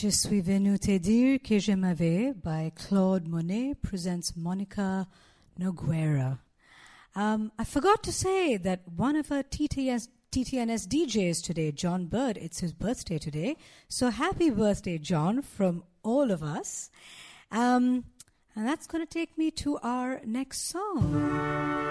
Je suis venu te dire que je m'avais by Claude Monet presents Monica Nogueira. I forgot to say that one of our TTNS DJs today, John Bird, it's his birthday today. So happy birthday, John, from all of us. And that's going to take me to our next song.